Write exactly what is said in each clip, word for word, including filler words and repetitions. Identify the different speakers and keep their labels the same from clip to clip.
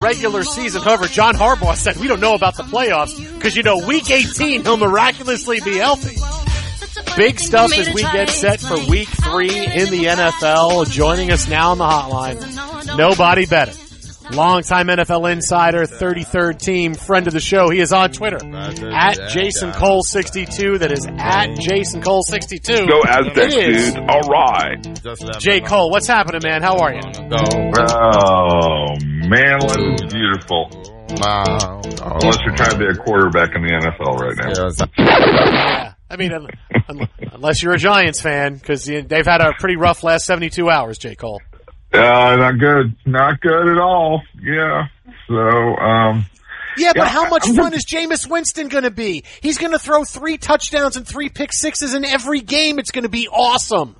Speaker 1: regular season. However, John Harbaugh said we don't know about the playoffs because, you know, week eighteen, he'll miraculously be healthy. Big stuff as we get set for week three in the N F L. Joining us now on the hotline, nobody better. Longtime N F L insider, thirty-third team, friend of the show. He is on Twitter, at Jason Cole sixty-two. That is at Jason Cole sixty-two.
Speaker 2: Go Aztecs, dude. All right.
Speaker 1: J. Cole, what's happening, man? How are you?
Speaker 2: Oh, man, life is beautiful. Unless you're trying to be a quarterback in the N F L right now.
Speaker 1: Yeah. I mean, unless you're a Giants fan, because they've had a pretty rough last seventy-two hours, J. Cole.
Speaker 2: Uh, not good. Not good at all. Yeah. So, um.
Speaker 1: Yeah, but
Speaker 2: yeah,
Speaker 1: how much
Speaker 2: I'm
Speaker 1: fun
Speaker 2: just,
Speaker 1: is Jameis Winston going to be? He's going to throw three touchdowns and three pick sixes in every game. It's going to be awesome.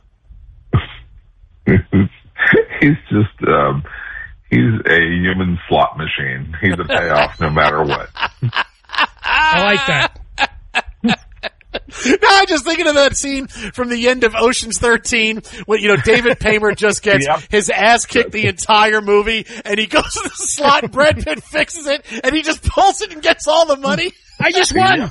Speaker 2: He's just, um, he's a human slot machine. He's a payoff no matter what.
Speaker 3: I like that.
Speaker 1: Now I'm just thinking of that scene from the end of Ocean's thirteen when, you know, David Paymer just gets
Speaker 2: Yep.
Speaker 1: his ass kicked the entire movie and he goes to the slot, Brad Pitt fixes it, and he just pulls it and gets all the money.
Speaker 3: I just won.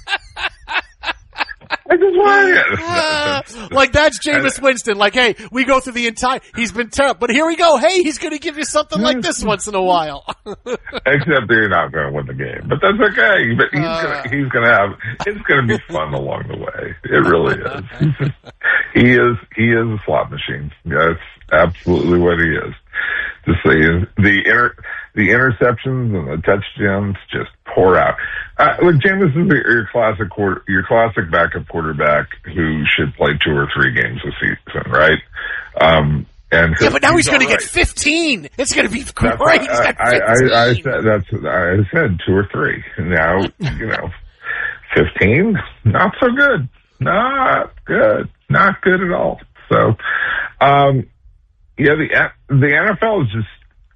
Speaker 2: I just want it.
Speaker 1: Uh, like that's Jameis Winston. Like, hey, we go through the entire, he's been terrible, but here we go. Hey, he's going to give you something like this once in a while.
Speaker 2: Except they're not going to win the game, but that's okay. But he's
Speaker 1: Uh.
Speaker 2: gonna, he's going to have, it's going to be fun along the way. It really is. he is, he is a slot machine. That's absolutely what he is. Just saying, the inter, the interceptions and the touchdowns just pour out. Uh, look, Jameis is your classic quarter, your classic backup quarterback who should play two or three games a season, right? Um, and
Speaker 1: Yeah, but now he's, he's going to
Speaker 2: right.
Speaker 1: get fifteen. It's going to be great.
Speaker 2: That's,
Speaker 1: He's got
Speaker 2: I, I, I
Speaker 1: fifteen.
Speaker 2: said that's I said two or three. Now you know, fifteen, not so good, not good, not good at all. So, um, yeah, the the N F L is just.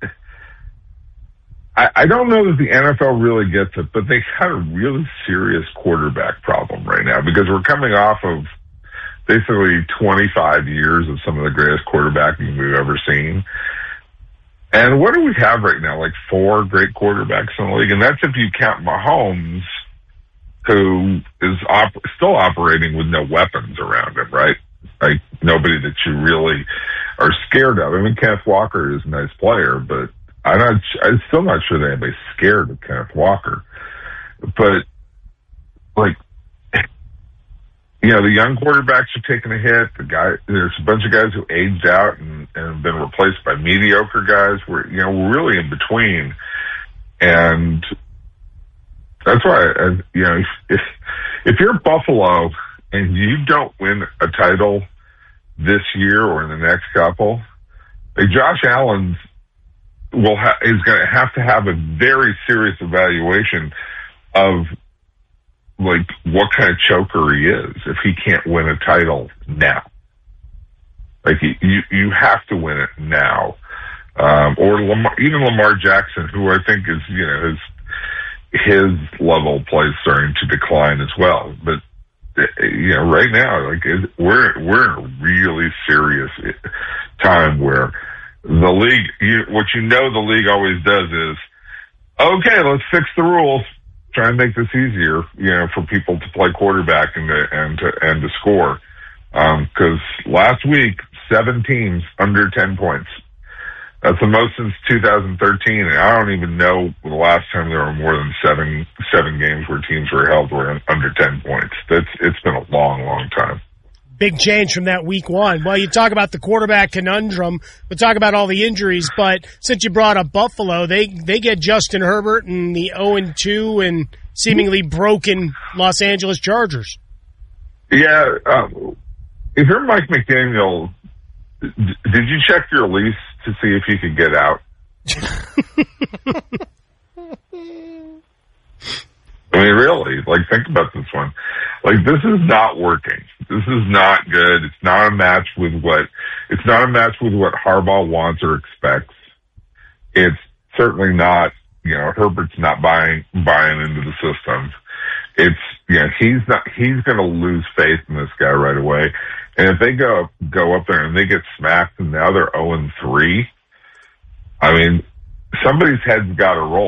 Speaker 2: I, I don't know that the N F L really gets it, but they got a really serious quarterback problem right now because we're coming off of basically twenty-five years of some of the greatest quarterbacking we've ever seen. And what do we have right now? Like four great quarterbacks in the league. And that's if you count Mahomes, who is op- still operating with no weapons around him, right? Like nobody that you really are scared of. I mean, Kenneth Walker is a nice player, but I'm not, I'm still not sure that anybody's scared of Kenneth Walker. But, like, you know, the young quarterbacks are taking a hit. The guy, there's a bunch of guys who aged out and, and have been replaced by mediocre guys. We're, you know, we're really in between. And that's why, I, you know, if, if you're Buffalo and you don't win a title this year or in the next couple, like Josh Allen's will ha- is going to have to have a very serious evaluation of like what kind of choker he is if he can't win a title now. Like he, you, you have to win it now. Um, or Lamar, even Lamar Jackson, who I think is, you know, his, his level play is starting to decline as well. But, you know, right now, like it, we're, we're in a really serious time where the league, you, what you know the league always does is, okay, let's fix the rules, try and make this easier, you know, for people to play quarterback and to, and to, and to score. Um, cause last week, seven teams under ten points. That's the most since two thousand thirteen. And I don't even know the last time there were more than seven, seven games where teams were held were under ten points. That's, it's been a long, long time.
Speaker 3: Big change from that week one. Well, you talk about the quarterback conundrum. We'll talk about all the injuries, but since you brought up Buffalo, they, they get Justin Herbert and the oh and two and seemingly broken Los Angeles Chargers.
Speaker 2: Yeah. Um, if you're Mike McDaniel, d- did you check your lease to see if you could get out? I mean, really, like, think about this one. Like, this is not working. This is not good. It's not a match with what, it's not a match with what Harbaugh wants or expects. It's certainly not, you know, Herbert's not buying, buying into the system. It's, you know, he's not, he's going to lose faith in this guy right away. And if they go, go up there and they get smacked and now they're oh and three, I mean, somebody's head's got to roll.